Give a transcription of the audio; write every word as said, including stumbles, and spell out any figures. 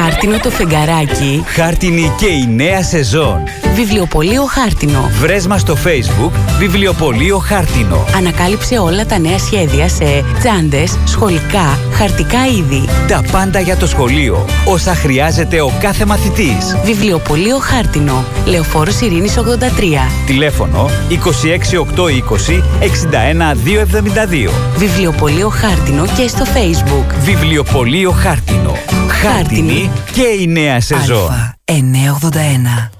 Χάρτινο το φεγγαράκι. Χάρτινη και η νέα σεζόν. Βιβλιοπωλείο Χάρτινο. Βρες μας στο Facebook Βιβλιοπωλείο Χάρτινο. Ανακάλυψε όλα τα νέα σχέδια σε τσάντες, σχολικά, χαρτικά είδη. Τα πάντα για το σχολείο. Όσα χρειάζεται ο κάθε μαθητής. Βιβλιοπωλείο Χάρτινο. Λεωφόρος Ειρήνης ογδόντα τρία. Τηλέφωνο είκοσι έξι οκτακόσια είκοσι εξήντα ένα διακόσια εβδομήντα δύο. Βιβλιοπωλείο Χάρτινο και στο Facebook. Βιβλιοπωλείο Χάρτινο. Χάρτινη και η νέα σεζόν. Α εννιακόσια ογδόντα ένα.